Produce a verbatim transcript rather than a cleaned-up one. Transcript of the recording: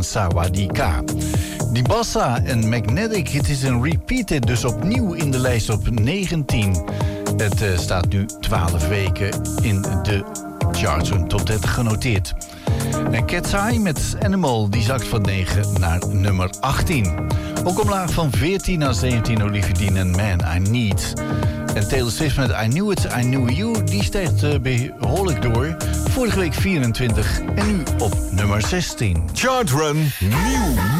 Sawadika. Dibassa en Magnetic, het is een repeat, dus opnieuw in de lijst op negentien. Het uh, staat nu twaalf weken in de charts, een top dertig genoteerd. En Cat's Eye met Animal, die zakt van negen naar nummer achttien. Ook omlaag van veertien naar zeventien, Olivia Dean en Man I Need. En Taylor Swift met I Knew It, I Knew You, die stijgt uh, behoorlijk door. Vorige week vierentwintig en nu op nummer zestien. Chartrun nieuw.